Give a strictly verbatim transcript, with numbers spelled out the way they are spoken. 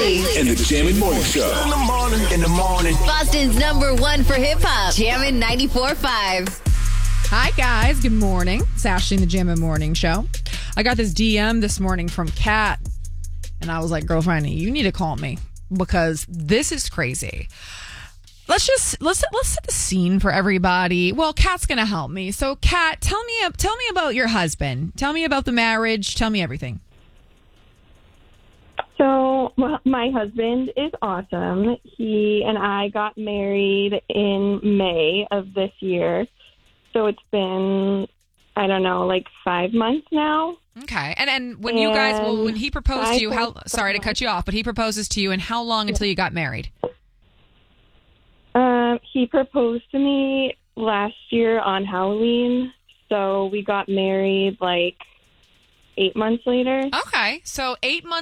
Ashley. And the Jammin' Morning Show. In the morning, in the morning. Boston's number one for hip hop. Jammin' ninety-four point five. Hi, guys. Good morning. It's Ashley and the Jammin' Morning Show. I got this D M this morning from Kat, and I was like, girlfriend, you need to call me because this is crazy. Let's just let's let's set the scene for everybody. Well, Kat's gonna help me. So, Kat, tell me tell me about your husband. Tell me about the marriage. Tell me everything. So, well, my husband is awesome. He and I got married in May of this year. So it's been, I don't know, like five months now. Okay, and and when you guys, well, when he proposed to you, how? Sorry to cut you off, but he proposes to you, and how long until you got married? Um, he proposed to me last year on Halloween, so we got married like eight months later. Okay, so eight months.